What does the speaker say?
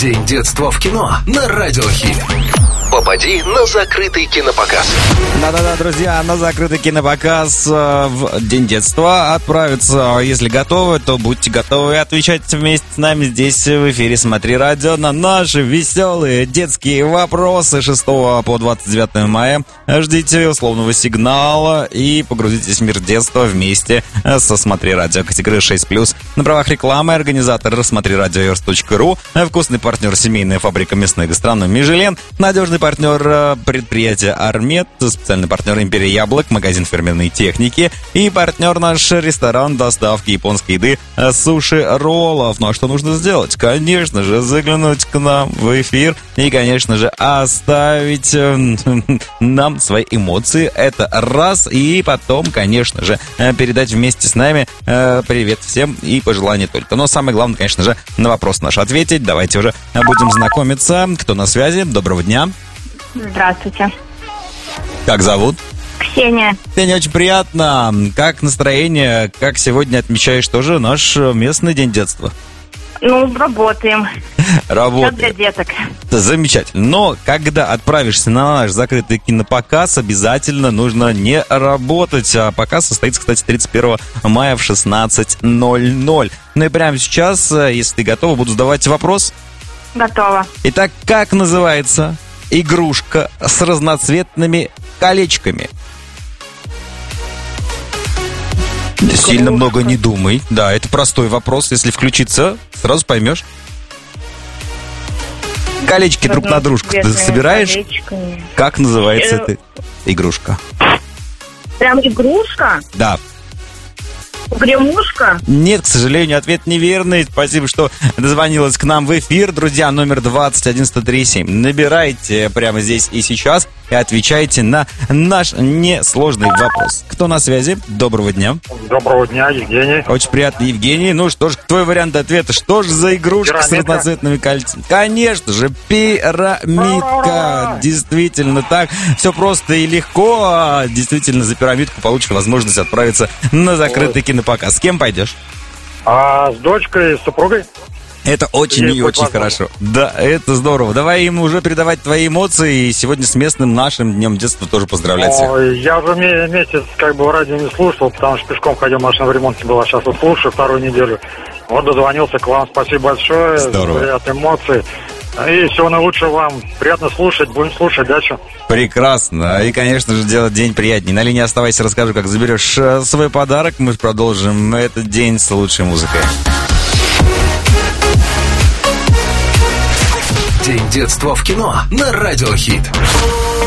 День детства в кино на Радио Хит. Попади на закрытый кинопоказ. Да-да-да, друзья, на закрытый кинопоказ в День детства отправиться. Если готовы, то будьте готовы отвечать вместе с нами здесь в эфире «Смотри радио» на наши веселые детские вопросы 6 по 29 мая. Ждите условного сигнала и погрузитесь в мир детства вместе со «Смотри радио» категории 6+. На правах рекламы организатор смотрирадиоверс.ру, вкусный партнер семейная фабрика мясной гастрономии «Мишелен», надежный партнер предприятия «Армет», специальный партнер «Империя Яблок», магазин фирменной техники и партнер наш ресторан доставки японской еды «Суши Роллов». Ну а что нужно сделать? Конечно же, заглянуть к нам в эфир и, конечно же, оставить нам свои эмоции. Это раз. И потом, конечно же, передать вместе с нами привет всем и пожелания только. Но самое главное, конечно же, на вопрос наш ответить. Давайте уже будем знакомиться. Кто на связи? Доброго дня. Здравствуйте. Как зовут? Ксения. Ксения, очень приятно. Как настроение? Как сегодня отмечаешь тоже наш местный день детства? Ну, работаем. Работаем. Все для деток. Замечательно. Но когда отправишься на наш закрытый кинопоказ, обязательно нужно не работать. А показ состоится, кстати, 31 мая в 16:00. Ну и прямо сейчас, если ты готова, буду задавать вопрос. Готово. Итак, как называется игрушка с разноцветными колечками? Сильно много не думай. Да, это простой вопрос. Если включиться, сразу поймешь. Колечки друг на дружку ты собираешь? Колечками. Как называется эта игрушка? Прям игрушка? Да. Гремушка? Нет, к сожалению, ответ неверный. Спасибо, что дозвонилась к нам в эфир. Друзья, номер 21137. Набирайте прямо здесь и сейчас и отвечайте на наш несложный вопрос. Кто на связи? Доброго дня. Доброго дня, Евгений. Очень приятно, Евгений. Ну что ж, твой вариант ответа. Что же за игрушка с разноцветными кольцами? Конечно же, пирамидка. Действительно так. Все просто и легко. Действительно, за пирамидку получишь возможность отправиться на закрытый кинопоказ. С кем пойдешь? С дочкой, с супругой. Это очень и очень хорошо. Да, это здорово. Давай им уже передавать твои эмоции. И сегодня с местным нашим днем детства тоже поздравлять всех. Я уже месяц радио не слушал, потому что пешком ходил, машина в ремонте была. Сейчас вот слушаю вторую неделю. Вот дозвонился к вам. Спасибо большое. Здорово. Приятные эмоции. И всего наилучшего вам. Приятно слушать. Будем слушать дальше. Прекрасно. И, конечно же, делать день приятнее. На линии оставайся, расскажу, как заберешь свой подарок. Мы продолжим этот день с лучшей музыкой. День детства в кино на Радио Хит.